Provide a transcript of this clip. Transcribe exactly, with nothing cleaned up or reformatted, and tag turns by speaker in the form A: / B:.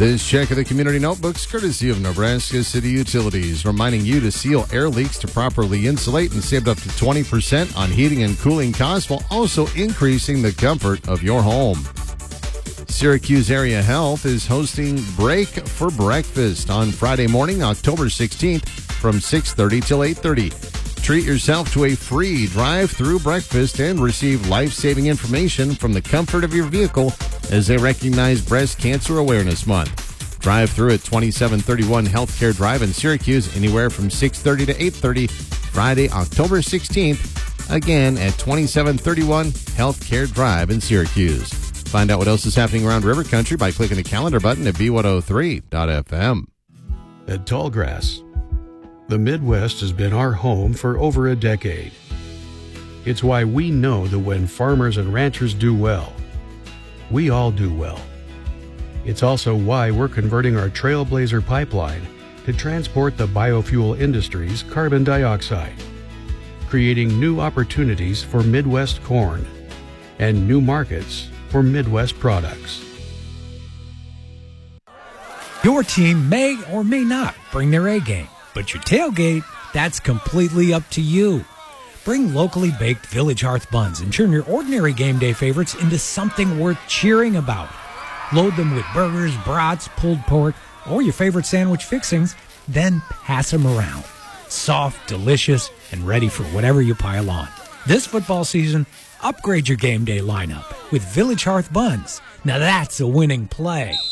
A: This check of the Community Notebooks, courtesy of Nebraska City Utilities, reminding you to seal air leaks to properly insulate and save up to twenty percent on heating and cooling costs while also increasing the comfort of your home. Syracuse Area Health is hosting Break for Breakfast on Friday morning, October sixteenth from six thirty till eight thirty. Treat yourself to a free drive-through breakfast and receive life-saving information from the comfort of your vehicle as they recognize Breast Cancer Awareness Month. Drive-through at twenty-seven thirty-one Healthcare Drive in Syracuse, anywhere from six thirty to eight thirty, Friday, October sixteenth, again at twenty-seven thirty-one Healthcare Drive in Syracuse. Find out what else is happening around River Country by clicking the calendar button at B one oh three dot F M.
B: At Tallgrass, the Midwest has been our home for over a decade. It's why we know that when farmers and ranchers do well, we all do well. It's also why we're converting our Trailblazer pipeline to transport the biofuel industry's carbon dioxide, creating new opportunities for Midwest corn and new markets for Midwest products.
C: Your team may or may not bring their A game, but your tailgate, that's completely up to you. Bring locally baked Village Hearth buns and turn your ordinary game day favorites into something worth cheering about. Load them with burgers, brats, pulled pork, or your favorite sandwich fixings, then pass them around. Soft, delicious, and ready for whatever you pile on. This football season, upgrade your game day lineup with Village Hearth buns. Now that's a winning play.